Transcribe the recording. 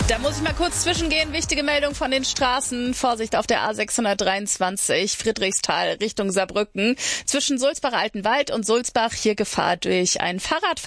Da muss ich mal kurz zwischengehen. Wichtige Meldung von den Straßen. Vorsicht auf der A623 Friedrichsthal Richtung Saarbrücken. Zwischen Sulzbach-Altenwald und Sulzbach hier Gefahr durch einen Fahrradfahrer.